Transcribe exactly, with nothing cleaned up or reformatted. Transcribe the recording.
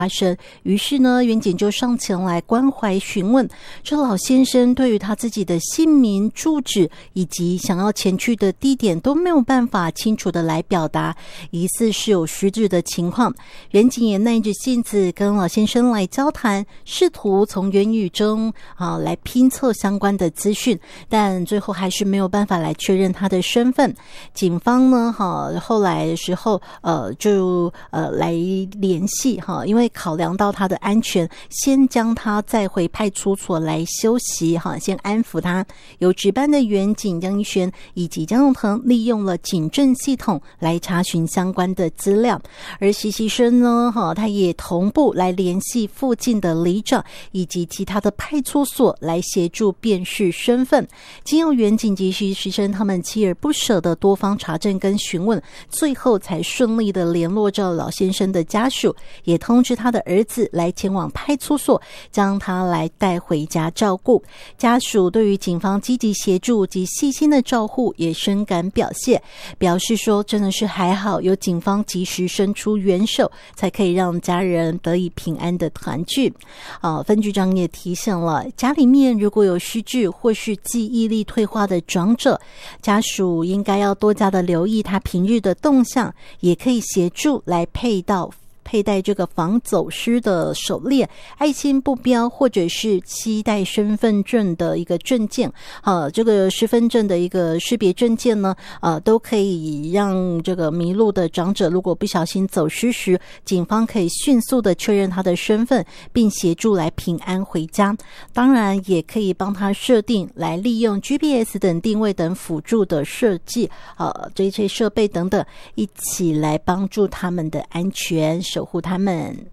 发生，于是呢，员警就上前来关怀询问，这老先生对于他自己的姓名、住址以及想要前去的地点都没有办法清楚的来表达，疑似是有失智的情况。员警也耐着性子跟老先生来交谈，试图从言语中啊来拼凑相关的资讯，但最后还是没有办法来确认他的身份。警方呢，哈，后来的时候，呃，就呃来联系哈，因为考量到他的安全，先将他载回派出所来休息哈，先安抚他。有值班的员警江一轩以及江永腾利用了警政系统来查询相关的资料，而实习生呢，哈，他也同步来联系附近的里长以及其他的派出所来协助辨识身份。经由员警及实习生他们锲而不舍的多方查证跟询问，最后才顺利的联络着老先生的家属，也通知他的儿子来前往派出所将他来带回家照顾。家属对于警方积极协助及细心的照护也深感表谢，表示说真的是还好有警方及时伸出援手，才可以让家人得以平安的团聚。啊，分局长也提醒了，家里面如果有失智或是记忆力退化的长者，家属应该要多加的留意他平日的动向，也可以协助来配到佩戴这个防走失的手链、爱心布标或者是期待身份证的一个证件，呃，这个身份证的一个识别证件呢，呃，都可以让这个迷路的长者如果不小心走失时，警方可以迅速的确认他的身份，并协助来平安回家。当然，也可以帮他设定来利用 G P S 等定位等辅助的设计，呃，这些设备等等，一起来帮助他们的安全。守护他们。